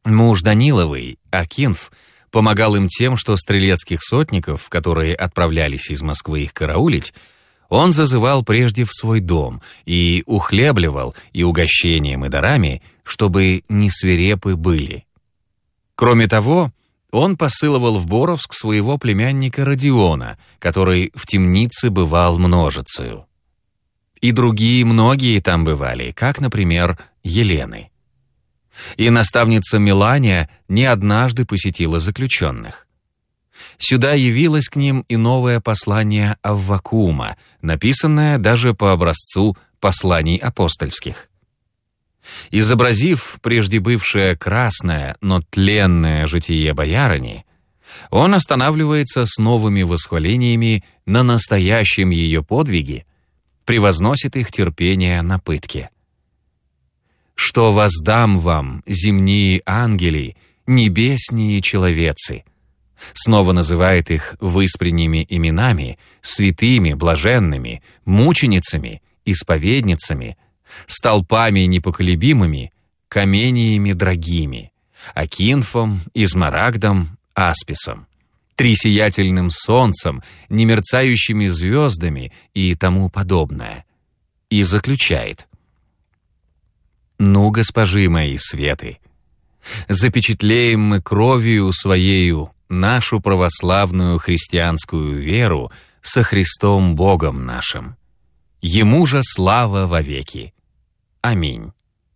Муж Даниловой, Акинф, помогал им тем, что стрелецких сотников, которые отправлялись из Москвы их караулить, он зазывал прежде в свой дом и ухлебливал и угощением, и дарами, чтобы не свирепы были. Кроме того, он посылывал в Боровск своего племянника Родиона, который в темнице бывал множицею. И другие многие там бывали, как, например, Елены. И наставница Мелания не однажды посетила заключенных. Сюда явилось к ним и новое послание Аввакума, написанное даже по образцу посланий апостольских. Изобразив прежде бывшее красное, но тленное житие боярыни, он останавливается с новыми восхвалениями на настоящем ее подвиге, превозносит их терпение на пытки. «Что воздам вам, земные ангели, небесние человецы», снова называет их выспренними именами, святыми, блаженными, мученицами, исповедницами, столпами непоколебимыми, камениями дорогими, Акинфом, Измарагдом, Асписом, трисиятельным солнцем, немерцающими звездами и тому подобное. И заключает: «Ну, госпожи мои светы, запечатлеем мы кровью своею нашу православную христианскую веру со Христом Богом нашим. Ему же слава вовеки. Аминь».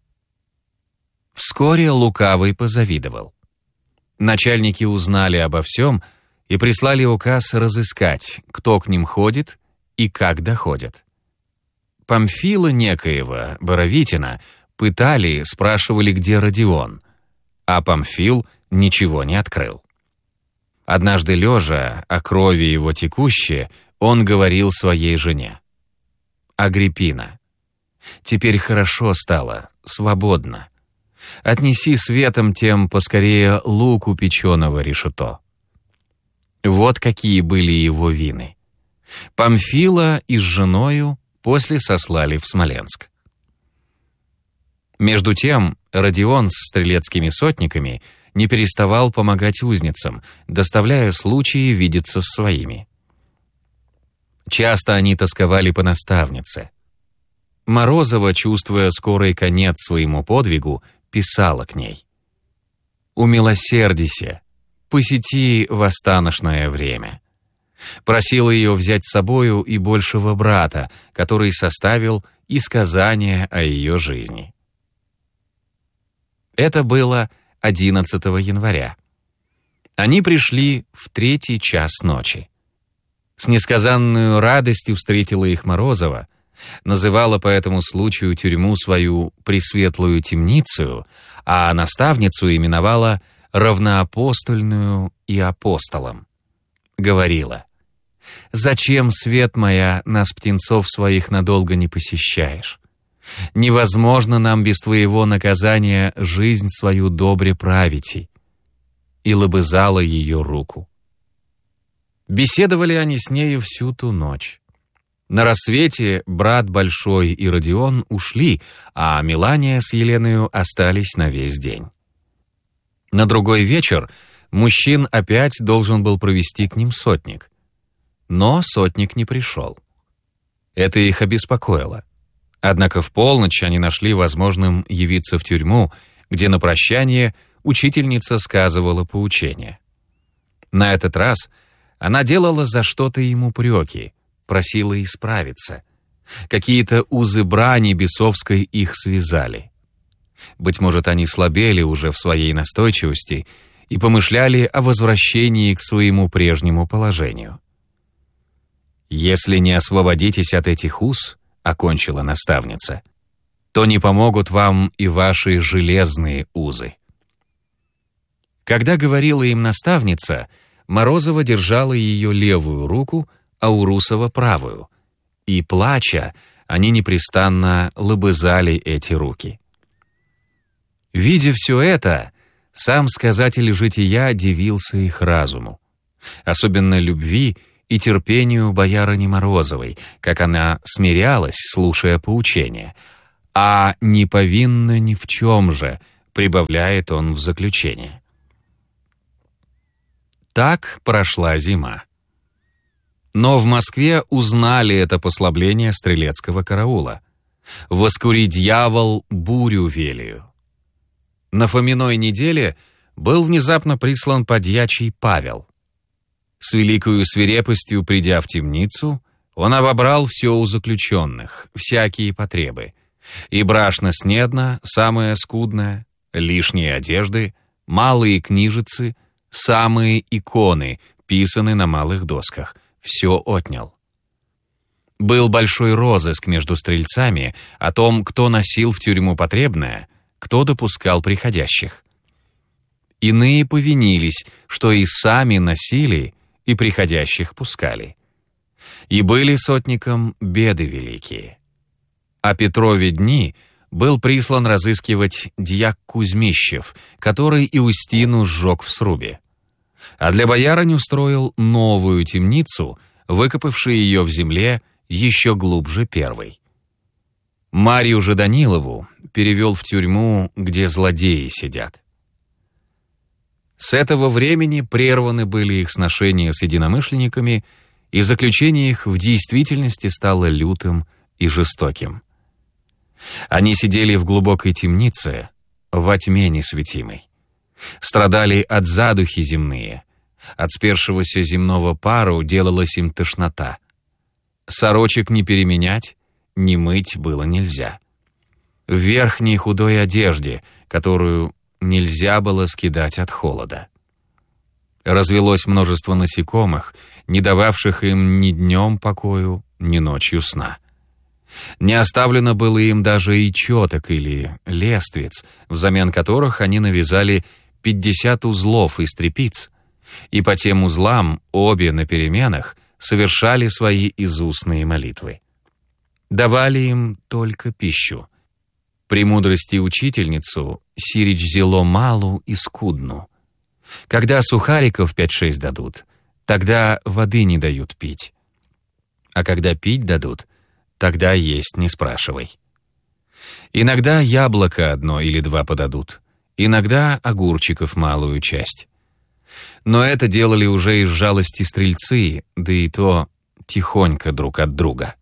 Вскоре Лукавый позавидовал. Начальники узнали обо всем и прислали указ разыскать, кто к ним ходит и как доходят. Памфила некоего, Боровитина, пытали, спрашивали, где Родион, а Памфил ничего не открыл. Однажды лежа, о крови его текущее, он говорил своей жене: «Агриппина, теперь хорошо стало, свободно. Отнеси светом тем поскорее луку печеного решето». Вот какие были его вины. Памфила и с женою после сослали в Смоленск. Между тем Родион с стрелецкими сотниками не переставал помогать узницам, доставляя случаи видеться с своими. Часто они тосковали по наставнице. Морозова, чувствуя скорый конец своему подвигу, писала к ней: «Умилосердися, посети восстаношное время». Просила ее взять с собою и большего брата, который составил и сказание о ее жизни. Это было 11 января. Они пришли в 3 час ночи. С несказанную радостью встретила их Морозова, называла по этому случаю тюрьму свою Пресветлую темницу, а наставницу именовала Равноапостольную и апостолом. Говорила: «Зачем, свет моя, нас, птенцов своих, надолго не посещаешь? Невозможно нам без твоего наказания жизнь свою добре править». И лобызала ее руку. Беседовали они с нею всю ту ночь. На рассвете брат Большой и Родион ушли, а Мелания с Еленою остались на весь день. На другой вечер мужчин опять должен был провести к ним сотник. Но сотник не пришел. Это их обеспокоило. Однако в полночь они нашли возможным явиться в тюрьму, где на прощание учительница сказывала поучение. На этот раз она делала за что-то им упреки, просила исправиться. Какие-то узы брани бесовской их связали. Быть может, они слабели уже в своей настойчивости и помышляли о возвращении к своему прежнему положению. «Если не освободитесь от этих уз, — окончила наставница, — то не помогут вам и ваши железные узы». Когда говорила им наставница, Морозова держала ее левую руку, а Урусова правую, и, плача, они непрестанно лобызали эти руки. Видя все это, сам сказатель жития дивился их разуму, особенно любви и терпению боярыни Морозовой, как она смирялась, слушая поучения, а не повинна ни в чем же, прибавляет он в заключение. Так прошла зима. Но в Москве узнали это послабление стрелецкого караула. «Воскури, дьявол, бурю велию». На Фоминой неделе был внезапно прислан подьячий Павел. С великою свирепостью придя в темницу, он обобрал все у заключенных, всякие потребы. И брашно снедно, самое скудное, лишние одежды, малые книжицы, самые иконы, писаны на малых досках, все отнял. Был большой розыск между стрельцами о том, кто носил в тюрьму потребное, кто допускал приходящих. Иные повинились, что и сами носили, и приходящих пускали. И были сотникам беды великие. О Петрове дни был прислан разыскивать дьяк Кузьмищев, который и Устину сжег в срубе. А для боярынь устроил новую темницу, выкопавший ее в земле еще глубже первой. Марью же Данилову перевел в тюрьму, где злодеи сидят. С этого времени прерваны были их сношения с единомышленниками, и заключение их в действительности стало лютым и жестоким. Они сидели в глубокой темнице, во тьме несветимой. Страдали от задухи земные, от спершегося земного пару делалась им тошнота. Сорочек не переменять, не мыть было нельзя. В верхней худой одежде, которую нельзя было скидать от холода. Развелось множество насекомых, не дававших им ни днем покою, ни ночью сна. Не оставлено было им даже и четок или лествиц, взамен которых они навязали 50 узлов из тряпиц, и по тем узлам обе на переменах совершали свои изустные молитвы. Давали им только пищу. Премудрости учительницу сирич зело малу и скудну. Когда сухариков 5-6 дадут, тогда воды не дают пить. А когда пить дадут, тогда есть не спрашивай. Иногда яблоко 1 или 2 подадут, иногда огурчиков малую часть. Но это делали уже из жалости стрельцы, да и то тихонько друг от друга.